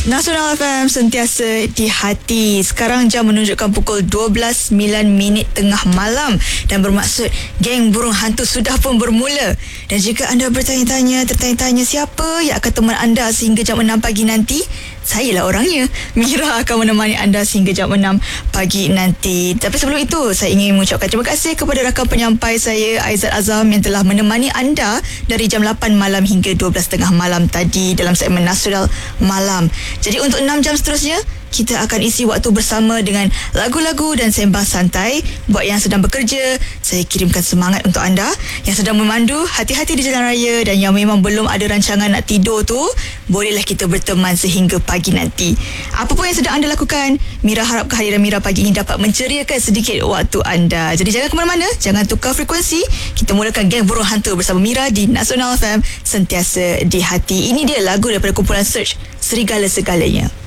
Nasional FM sentiasa di hati. Sekarang jam menunjukkan pukul 12.09 tengah malam dan bermaksud geng burung hantu sudah pun bermula. Dan jika anda tertanya-tanya siapa yang akan teman anda sehingga jam 6 pagi nanti, sayalah orangnya. Mira akan menemani anda sehingga jam 6 pagi nanti. Tapi sebelum itu, saya ingin mengucapkan terima kasih kepada rakan penyampai saya, Aizat Azam, yang telah menemani anda dari jam 8 malam hingga 12.30 malam tadi dalam segmen Nasional Malam. Jadi untuk 6 jam seterusnya, kita akan isi waktu bersama dengan lagu-lagu dan sembang santai. Buat yang sedang bekerja, saya kirimkan semangat untuk anda. Yang sedang memandu, hati-hati di jalan raya. Dan yang memang belum ada rancangan nak tidur tu, bolehlah kita berteman sehingga pagi nanti. Apa pun yang sedang anda lakukan, Mira harap kehadiran Mira pagi ini dapat menceriakan sedikit waktu anda. Jadi jangan ke mana-mana, jangan tukar frekuensi. Kita mulakan geng burung hantu bersama Mira di Nasional FM, sentiasa di hati. Ini dia lagu daripada kumpulan Search, Serigala Segalanya.